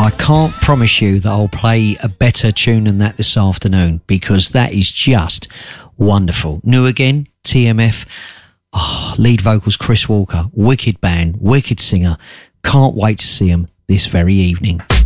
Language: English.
I can't promise you that I'll play a better tune than that this afternoon, because that is just wonderful. New Again, TMF. Lead vocals Chris Walker. Wicked band, wicked singer. Can't wait to see them this very evening.